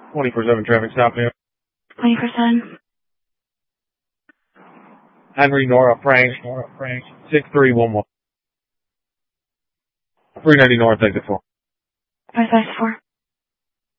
24/7 traffic stop here. 20%. Henry Nora Frank 6311. 390 North exit 4. 554.